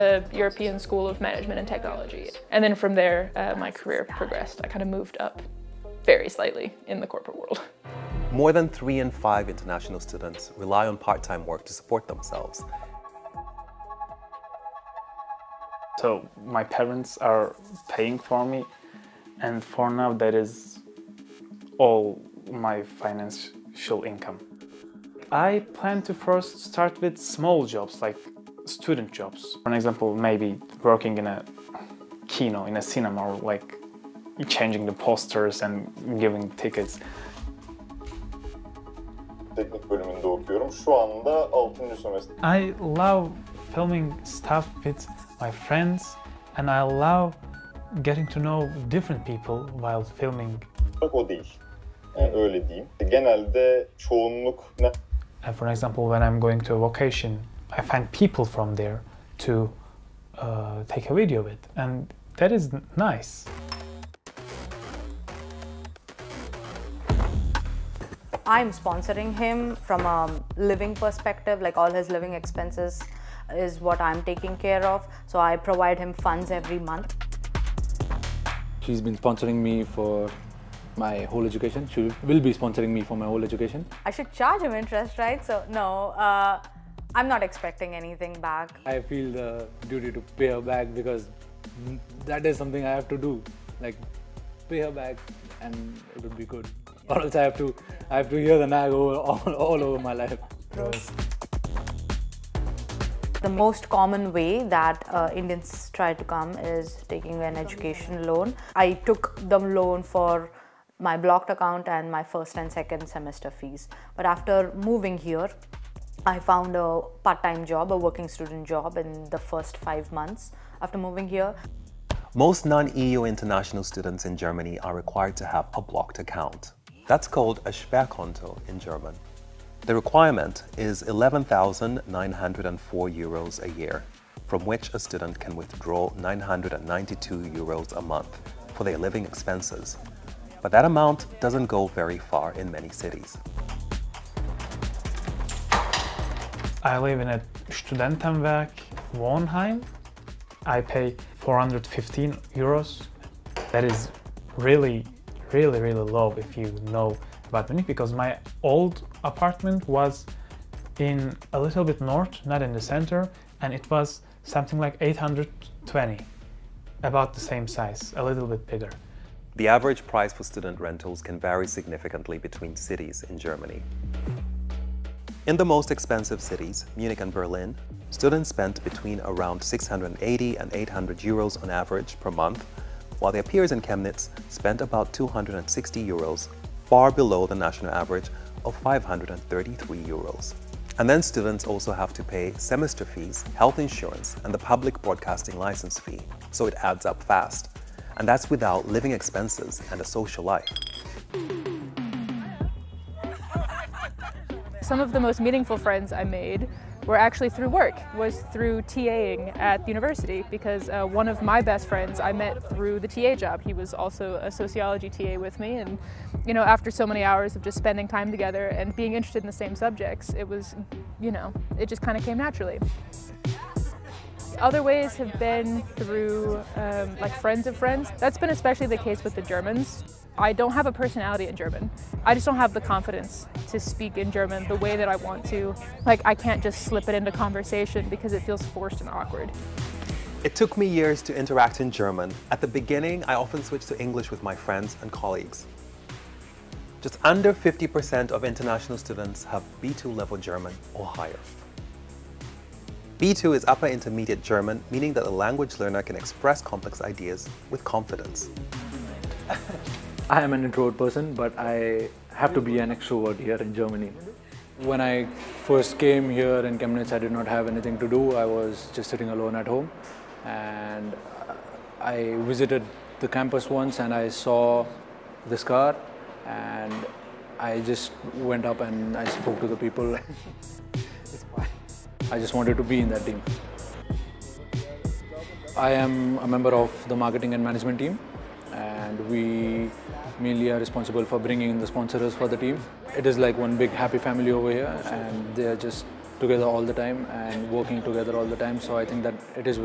The European School of Management and Technology. And then from there, my career progressed. I kind of moved up very slightly in the corporate world. More than 3 in 5 international students rely on part-time work to support themselves. So my parents are paying for me, and for now that is all my financial income. I plan to first start with small jobs, like student jobs. For example, maybe working in a kino, in a cinema, or like changing the posters and giving tickets. Teknik bölümünde okuyorum. Şu anda 6. semester. I love filming stuff with my friends, and I love getting to know different people while filming. O değil. Yani öyle diyeyim. Genelde çoğunluk ne? For example, when I'm going to a vacation, I find people from there to take a video with, and that is nice. I'm sponsoring him from a living perspective, like all his living expenses is what I'm taking care of. So I provide him funds every month. She's been sponsoring me for my whole education. She will be sponsoring me for my whole education. I should charge him interest, right? So no, I'm not expecting anything back. I feel the duty to pay her back because that is something I have to do. Like pay her back, and it would be good. Or else I have to hear the nag all over my life. The most common way that Indians try to come is taking an education loan. I took the loan for my blocked account and my first and second semester fees. But after moving here, I found a part-time job, a working student job in the first 5 months after moving here. Most non-EU international students in Germany are required to have a blocked account. That's called a Sperrkonto in German. The requirement is 11,904 euros a year, from which a student can withdraw 992 euros a month for their living expenses. But that amount doesn't go very far in many cities. I live in a Studentenwerk Wohnheim. I pay 415 euros. That is really low if you know about Munich, because my old apartment was in a little bit north, not in the center, and it was something like 820, about the same size, a little bit bigger. The average price for student rentals can vary significantly between cities in Germany. In the most expensive cities, Munich and Berlin, students spent between around 680 and 800 euros on average per month, while their peers in Chemnitz spent about 260 euros, far below the national average of 533 euros. And then students also have to pay semester fees, health insurance, and the public broadcasting license fee, so it adds up fast. And that's without living expenses and a social life. Some of the most meaningful friends I made were actually through work, was through TAing at the university, because one of my best friends I met through the TA job. He was also a sociology TA with me, and you know, after so many hours of just spending time together and being interested in the same subjects, it was, you know, it just kind of came naturally. Other ways have been through like friends of friends. That's been especially the case with the Germans. I don't have a personality in German. I just don't have the confidence to speak in German the way that I want to. Like, I can't just slip it into conversation because it feels forced and awkward. It took me years to interact in German. At the beginning, I often switched to English with my friends and colleagues. Just under 50% of international students have B2 level German or higher. B2 is upper intermediate German, meaning that the language learner can express complex ideas with confidence. I am an introvert person, but I have to be an extrovert here in Germany. When I first came here in Chemnitz, I did not have anything to do. I was just sitting alone at home, and I visited the campus once and I saw this car, and I just went up and I spoke to the people. I just wanted to be in that team. I am a member of the marketing and management team, and we mainly are responsible for bringing in the sponsors for the team. It is like one big happy family over here, and they are just together all the time and working together all the time. So I think that it is